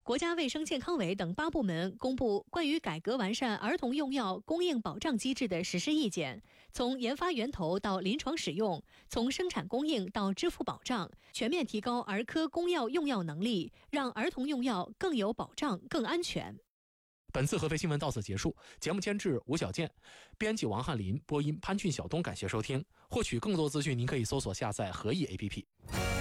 国家卫生健康委等8部门公布关于改革完善儿童用药供应保障机制的实施意见，从研发源头到临床使用，从生产供应到支付保障，全面提高儿科公药用药能力，让儿童用药更有保障、更安全。 本次合肥新闻到此结束，节目监制吴小健，编辑王翰林，播音潘俊晓东，感谢收听。获取更多资讯，您可以搜索下载合意 APP。